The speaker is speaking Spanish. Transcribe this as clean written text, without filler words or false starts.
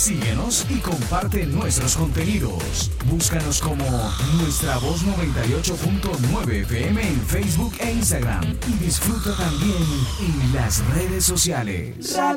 Síguenos y comparte nuestros contenidos. Búscanos como Nuestra Voz 98.9 FM en Facebook e Instagram y disfruta también en las redes sociales.